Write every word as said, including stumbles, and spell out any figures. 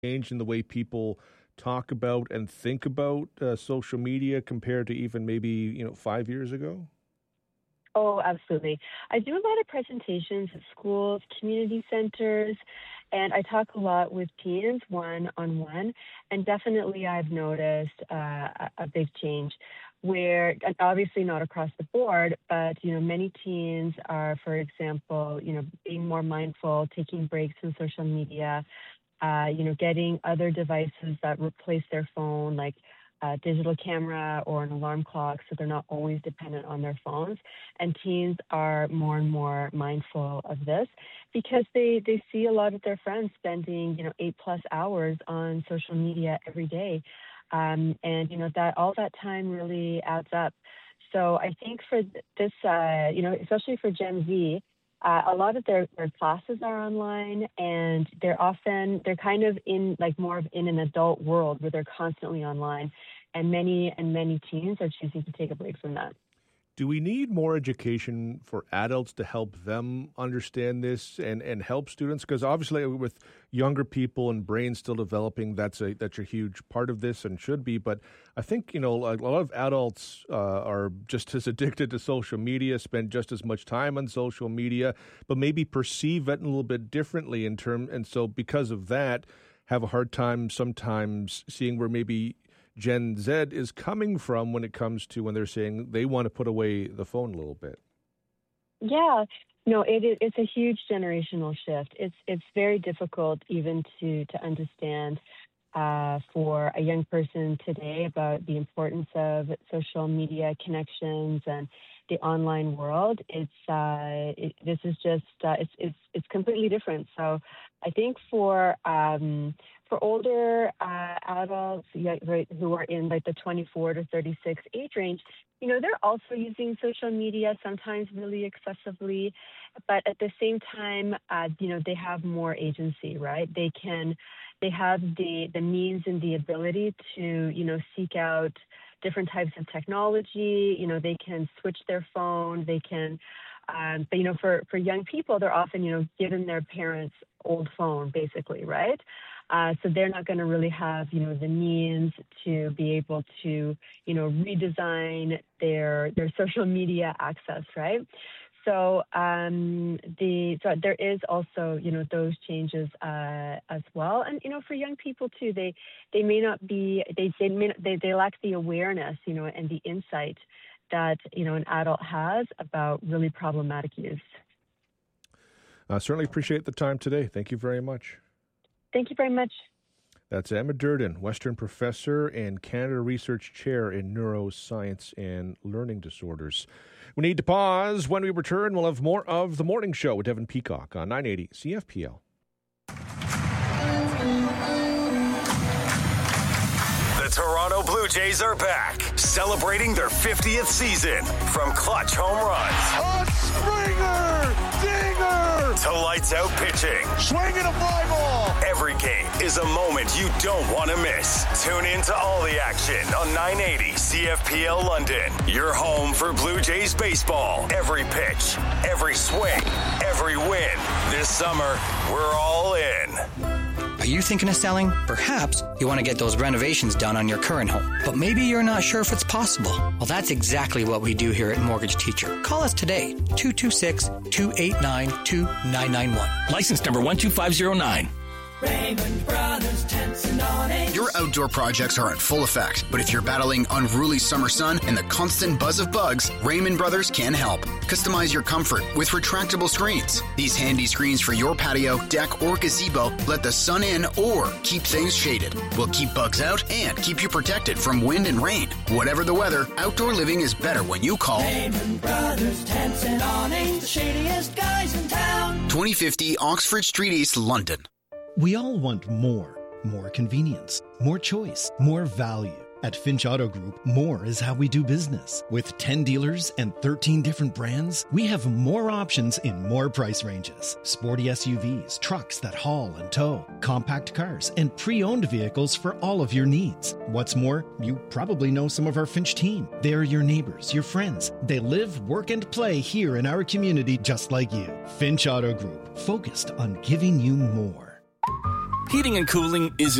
change in the way people talk about and think about uh, social media compared to even maybe, you know, five years ago? Oh, absolutely. I do a lot of presentations at schools, community centers, and I talk a lot with teens one-on-one. And definitely I've noticed uh, a a big change where, and obviously not across the board, but, you know, many teens are, for example, you know, being more mindful, taking breaks from social media, uh, you know, getting other devices that replace their phone, like a digital camera or an alarm clock, so they're not always dependent on their phones. And teens are more and more mindful of this because they, they see a lot of their friends spending, you know, eight plus hours on social media every day. Um, and, you know, that all that time really adds up. So I think for this, uh, you know, especially for Gen Z, Uh, a lot of their, their classes are online, and they're often, they're kind of in like more of in an adult world where they're constantly online, and many and many teens are choosing to take a break from that. Do we need more education for adults to help them understand this and, and help students? Because obviously with younger people and brains still developing, that's a that's a huge part of this and should be. But I think, you know, a lot of adults uh, are just as addicted to social media, spend just as much time on social media, but maybe perceive it a little bit differently in term. And so because of that, have a hard time sometimes seeing where maybe Gen Z is coming from when it comes to when they're saying they want to put away the phone a little bit. Yeah, no, it is, it's a huge generational shift. It's it's very difficult even to to understand uh, for a young person today about the importance of social media connections and the online world. It's uh, it, this is just uh, it's it's it's completely different. So I think for um, for older uh, adults, yeah, right, who are in like the twenty-four to thirty-six age range, you know, they're also using social media sometimes really excessively, but at the same time, uh, you know, they have more agency, right? They can, they have the the means and the ability to, you know, seek out different types of technology. You know, they can switch their phone. They can, um, but you know, for for young people, they're often, you know, given their parents' old phone, basically, right? Uh, so they're not going to really have, you know, the means to be able to, you know, redesign their their social media access, right? So um, the so there is also, you know, those changes uh, as well, and you know, for young people too, they they may not be they they may not, they, they lack the awareness, you know, and the insight that, you know, an adult has about really problematic use. I uh, certainly appreciate the time today. Thank you very much. Thank you very much. That's Emma Durden, Western Professor and Canada Research Chair in Neuroscience and Learning Disorders. We need to pause. When we return, we'll have more of The Morning Show with Devin Peacock on nine eighty C F P L. The Toronto Blue Jays are back, celebrating their fiftieth season. From clutch home runs, a Springer, dinger, to lights out pitching, swinging a fly ball. Every game is a moment you don't want to miss. Tune in to all the action on nine eighty C F P L London. Your home for Blue Jays baseball. Every pitch, every swing, every win. This summer, we're all in. Are you thinking of selling? Perhaps you want to get those renovations done on your current home, but maybe you're not sure if it's possible. Well, that's exactly what we do here at Mortgage Teacher. Call us today, two two six, two eight nine, two nine nine one. License number one two five zero nine. Raymond Brothers Tents and Awnings. Your outdoor projects are in full effect, but if you're battling unruly summer sun and the constant buzz of bugs, Raymond Brothers can help. Customize your comfort with retractable screens. These handy screens for your patio, deck, or gazebo let the sun in or keep things shaded. Will keep bugs out and keep you protected from wind and rain. Whatever the weather, outdoor living is better when you call Raymond Brothers Tents and Awnings, the shadiest guys in town. twenty fifty Oxford Street East, London. We all want more. More convenience, more choice, more value. At Finch Auto Group, more is how we do business. With ten dealers and thirteen different brands, we have more options in more price ranges. Sporty S U Vs, trucks that haul and tow, compact cars, and pre-owned vehicles for all of your needs. What's more, you probably know some of our Finch team. They're your neighbors, your friends. They live, work, and play here in our community just like you. Finch Auto Group, focused on giving you more. Heating and cooling isn't